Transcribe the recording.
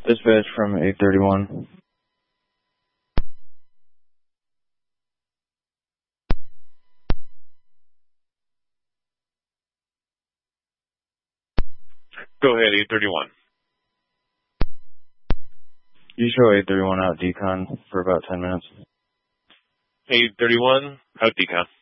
Dispatch from 831. Go ahead, 831. You show 831 out decon for about 10 minutes. 831, out decon.